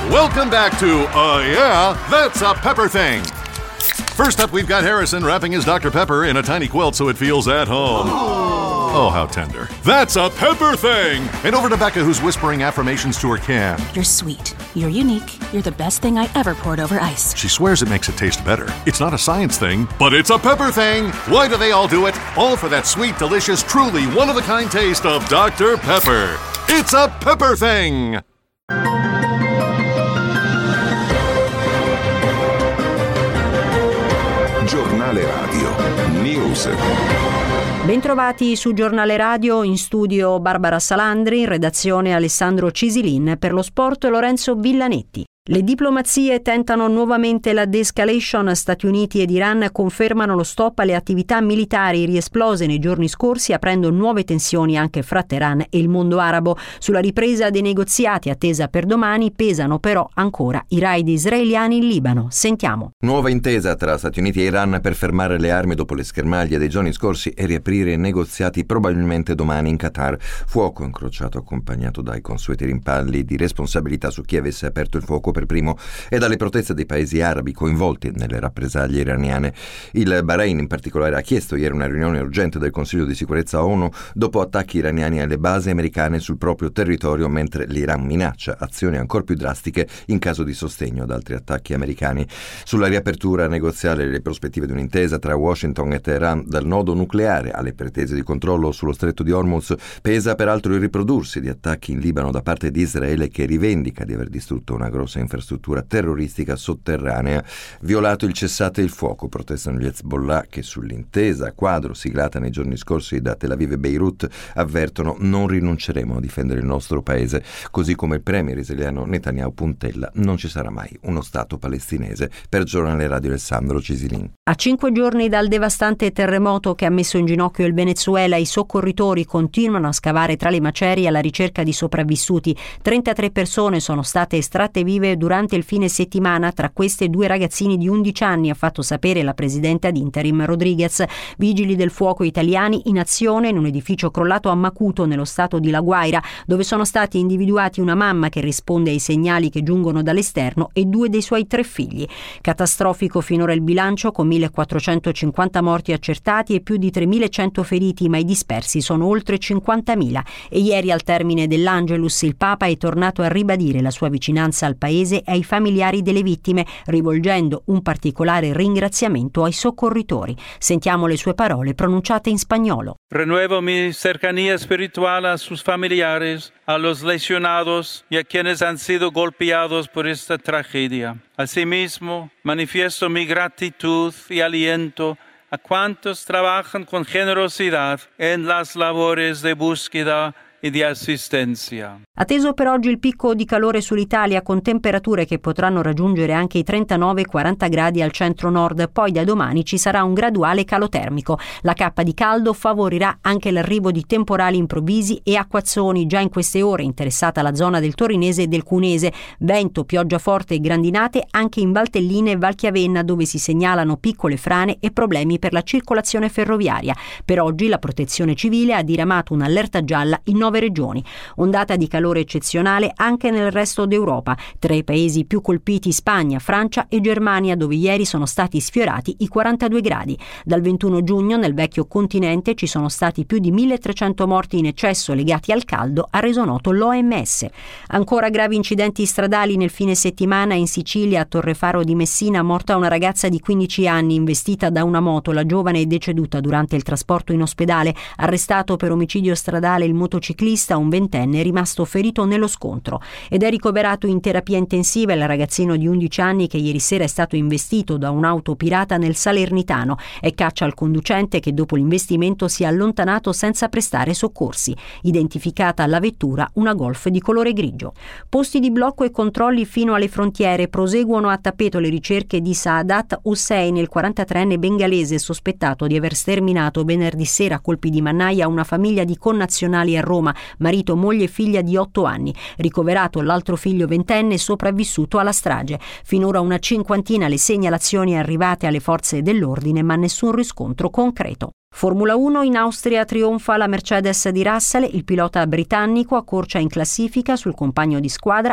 Welcome back to Yeah, That's a Pepper Thing. First up, we've got Harrison wrapping his Dr. Pepper in a tiny quilt so it feels at home. Oh, how tender. That's a Pepper Thing! And over to Becca, who's whispering affirmations to her can. You're sweet. You're unique. You're the best thing I ever poured over ice. She swears it makes it taste better. It's not a science thing, but it's a Pepper Thing! Why do they all do it? All for that sweet, delicious, truly one-of-a-kind taste of Dr. Pepper. It's a Pepper Thing! Giornale Radio News. Bentrovati su Giornale Radio, in studio Barbara Salandri, in redazione Alessandro Cisilin, per lo sport Lorenzo Villanetti. Le diplomazie tentano nuovamente la de-escalation. Stati Uniti ed Iran confermano lo stop alle attività militari riesplose nei giorni scorsi, aprendo nuove tensioni anche fra Teheran e il mondo arabo. Sulla ripresa dei negoziati attesa per domani pesano però ancora i raid israeliani in Libano. Sentiamo. Nuova intesa tra Stati Uniti e Iran per fermare le armi dopo le schermaglie dei giorni scorsi e riaprire i negoziati probabilmente domani in Qatar. Fuoco incrociato accompagnato dai consueti rimpalli di responsabilità su chi avesse aperto il fuoco per primo e dalle proteste dei paesi arabi coinvolti nelle rappresaglie iraniane. Il Bahrain in particolare ha chiesto ieri una riunione urgente del Consiglio di sicurezza ONU dopo attacchi iraniani alle basi americane sul proprio territorio, mentre l'Iran minaccia azioni ancora più drastiche in caso di sostegno ad altri attacchi americani. Sulla riapertura negoziale e le prospettive di un'intesa tra Washington e Teheran, dal nodo nucleare alle pretese di controllo sullo stretto di Hormuz, pesa peraltro il riprodursi di attacchi in Libano da parte di Israele, che rivendica di aver distrutto una grossa infrastruttura terroristica sotterranea, violato il cessate il fuoco. Protestano gli Hezbollah che sull'intesa quadro siglata nei giorni scorsi da Tel Aviv e Beirut avvertono: non rinunceremo a difendere il nostro paese, così come il premier israeliano Netanyahu puntella: non ci sarà mai uno Stato palestinese. Per Giornale Radio Alessandro Cisilin. A 5 giorni dal devastante terremoto che ha messo in ginocchio il Venezuela, i soccorritori continuano a scavare tra le macerie alla ricerca di sopravvissuti. 33 persone sono state estratte vive durante il fine settimana, tra queste 2 ragazzini di 11 anni, ha fatto sapere la presidente ad interim Rodriguez. Vigili del fuoco italiani in azione in un edificio crollato a Macuto, nello stato di La Guaira, dove sono stati individuati una mamma che risponde ai segnali che giungono dall'esterno e 2 dei suoi 3 figli. Catastrofico finora il bilancio, con 1.450 morti accertati e più di 3.100 feriti, ma i dispersi sono oltre 50.000. E ieri, al termine dell'Angelus, il Papa è tornato a ribadire la sua vicinanza al paese e ai familiari delle vittime, rivolgendo un particolare ringraziamento ai soccorritori. Sentiamo le sue parole pronunciate in spagnolo. Renuevo mi cercanía espiritual a sus familiares, a los lesionados y a quienes han sido golpeados por esta tragedia. Asimismo, manifiesto mi gratitud y aliento a cuantos trabajan con generosidad en las labores de búsqueda e di assistenza. Atteso per oggi il picco di calore sull'Italia, con temperature che potranno raggiungere anche i 39-40 gradi al centro-nord. Poi da domani ci sarà un graduale calo termico. La cappa di caldo favorirà anche l'arrivo di temporali improvvisi e acquazzoni. Già in queste ore interessata la zona del Torinese e del Cunese. Vento, pioggia forte e grandinate anche in Valtellina e Valchiavenna, dove si segnalano piccole frane e problemi per la circolazione ferroviaria. Per oggi la Protezione Civile ha diramato un'allerta gialla in 9 regioni. Ondata di calore eccezionale anche nel resto d'Europa. Tra i paesi più colpiti Spagna, Francia e Germania, dove ieri sono stati sfiorati i 42 gradi. Dal 21 giugno nel vecchio continente ci sono stati più di 1.300 morti in eccesso legati al caldo, ha reso noto l'OMS. Ancora gravi incidenti stradali nel fine settimana in Sicilia. A Torrefaro di Messina, morta una ragazza di 15 anni investita da una moto. La giovane è deceduta durante il trasporto in ospedale. Arrestato per omicidio stradale il motociclista, un ventenne, è rimasto ferito nello scontro ed è ricoverato in terapia intensiva il ragazzino di 11 anni che ieri sera è stato investito da un'auto pirata nel Salernitano. È caccia al conducente che dopo l'investimento si è allontanato senza prestare soccorsi. Identificata la vettura, una Golf di colore grigio. Posti di blocco e controlli fino alle frontiere. Proseguono a tappeto le ricerche di Saadat Hussein, il 43enne bengalese sospettato di aver sterminato venerdì sera a colpi di mannaia una famiglia di connazionali a Roma, marito, moglie e figlia di 8 anni. Ricoverato l'altro figlio ventenne sopravvissuto alla strage. Finora una cinquantina le segnalazioni arrivate alle forze dell'ordine, ma nessun riscontro concreto. Formula 1, in Austria trionfa la Mercedes di Russell, il pilota britannico accorcia in classifica sul compagno di squadra